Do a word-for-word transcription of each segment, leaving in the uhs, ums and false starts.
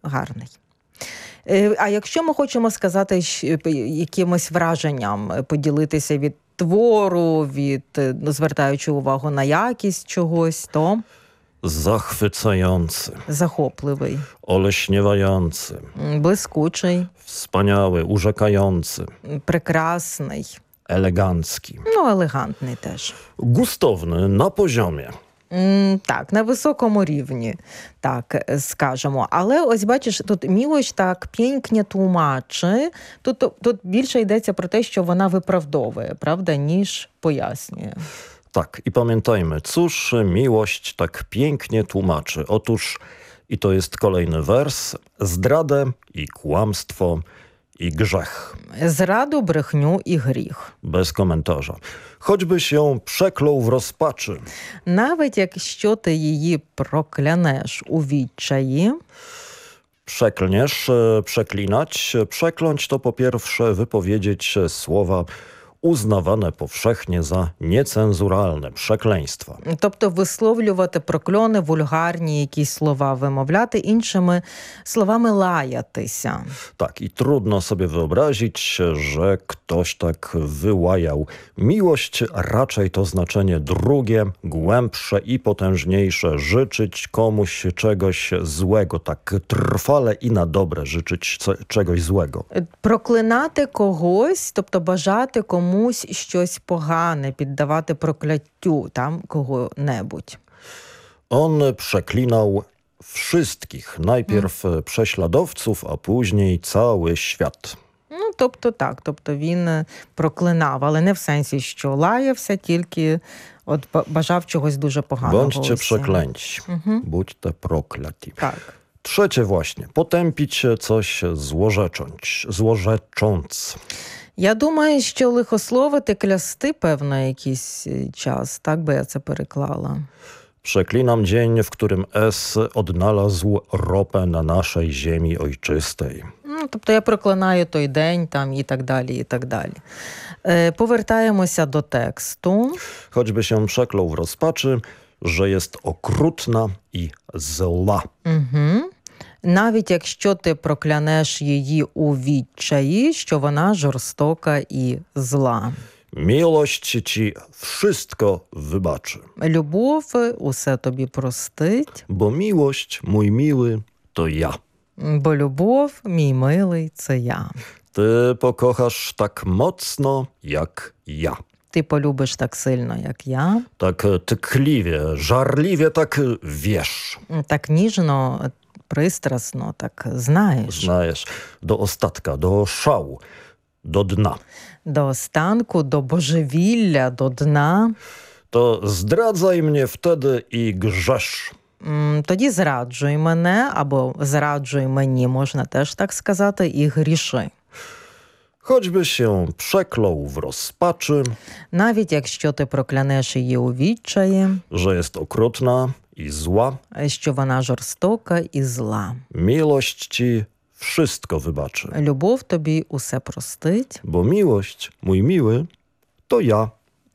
гарний. А якщо ми хочемо сказати якимось враженням, поділитися від твору, від, звертаючи увагу на якість чогось, то... Zachwycający. Захопливий. Oleśniewający. Блискучий. Wspaniały, urzekający. Прекрасний. Elegancki. Ну, елегантний теж. Gustowny, na poziomie. Так, на високому рівні, так скажемо. Але ось бачиш, тут Мілош так pięknie тлумачить. Тут, тут більше йдеться про те, що вона виправдовує, правда, ніж пояснює. Tak, i pamiętajmy, cóż miłość tak pięknie tłumaczy. Otóż, i to jest kolejny wers, zdradę i kłamstwo i grzech. Zraду, brехню і гріх. Bez komentarza. Choćby się przeklął w rozpaczy. Навіть якщо ти її проклянеш у відчаї. Przeklniesz, przeklinać. Przekląć to po pierwsze wypowiedzieć słowa uznawane powszechnie za niecenzuralne, przekleństwa. Тобто висловлювати прокльони, вульгарні якісь слова вимовляти, іншими словами лаятися. Tak, i trudno sobie wyobrazić, że ktoś tak wyłajał. Miłość raczej to znaczenie drugie, głębsze i potężniejsze. Życzyć komuś czegoś złego, tak trwale i na dobre życzyć czegoś złego. Проклинати когось, тобто бажати комусь щось погане, піддавати прокляттю там кого-небудь. On przeklinał wszystkich. Najpierw hmm. prześladowców, a później cały świat. Ну, тобто так, тобто він проклинав, але не в сенсі, що лаявся, тільки от бажав чогось дуже поганого. Bądźcie przeklęci, mhm. будьте prokляті. Tak. Trzecie właśnie, potępić coś złorzecząc, złorzecząc. Я думаю, що лихословити, клясти, певно, якийсь час. Так би я це переклала. Przeklinam dzień, w którym S odnalazł ropę na naszej ziemi ojczystej. Ну, тобто я проклинаю той день там і так далі, і так далі. Е, повертаємося до тексту. Choćby się przeklął w rozpaczy, że jest okrutna i zła. Угу. Навіть якщо ти проклянеш її у відчаї, що вона жорстока і зла. Miłość ci wszystko wybaczy. Любов усе тобі простить. Bo miłość, mój miły, to ja. Бо любов, мій милий, це я. Ty pokochasz tak mocno, jak ja. Ти полюбиш так сильно, як я. Tak tkliwie, żarliwie, tak wiesz. Так ніжно, пристрасно, так знаєш. Знаєш, до остатка, до szału, do dna. До останку, до божевілля, до дна. To zdradzaj mnie wtedy i grzesz. Тоді зраджуй мене, або зраджуй мені, можна теж так сказати, і гріши. Choćby się przeklął w rozpaczy, навіть якщо ти проклянеш її у відчаї, że jest okrutna i zła, що вона жорстока і зла. Miłość ci wszystko wybaczy. Любов тобі усе простить. Bo miłość, mój miły, to ja.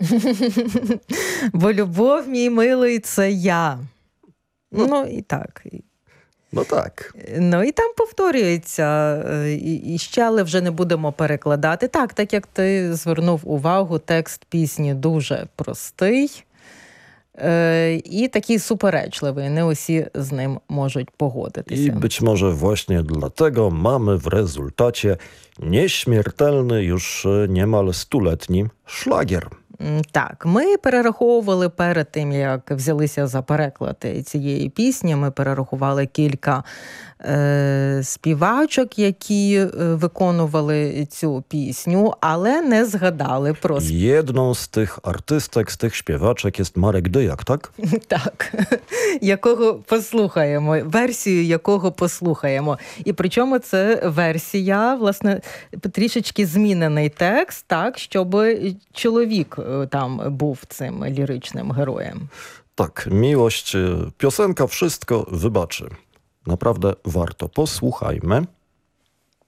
Бо любов, мій милий, це я. Ну, ну і так. No tak. Ну і там повторюється. І, і ще, але вже не будемо перекладати. Так, так як ти звернув увагу, текст пісні дуже простий. I taki supereczliwy, nie усі z nim можуть погодитися. I być może właśnie dlatego mamy w rezultacie nieśmiertelny, już niemal stuletni szlagier. Так, ми перераховували перед тим, як взялися за переклад цієї пісні, ми перерахували кілька е, співачок, які виконували цю пісню, але не згадали про... Jedną z tych artystek, z tych śpiewaczek jest Marek Dyjak, tak? Так, якого послухаємо, версію якого послухаємо. І причому це версія, власне, трішечки змінений текст, так, щоб чоловік tam był tym lirycznym herojem. Tak, miłość, piosenka wszystko wybaczy. Naprawdę warto. Posłuchajmy.